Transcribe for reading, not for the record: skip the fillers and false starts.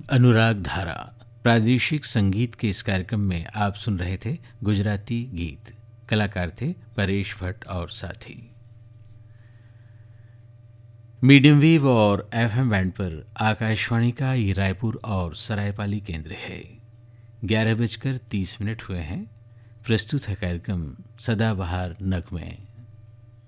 अनुराग धारा प्रादेशिक संगीत के इस कार्यक्रम में आप सुन रहे थे गुजराती गीत। कलाकार थे परेश भट्ट और साथी। मीडियम वेव और एफएम बैंड पर आकाशवाणी का ये रायपुर और सरायपाली केंद्र है। 11:30 हुए हैं। प्रस्तुत है कार्यक्रम सदाबहार नगमे।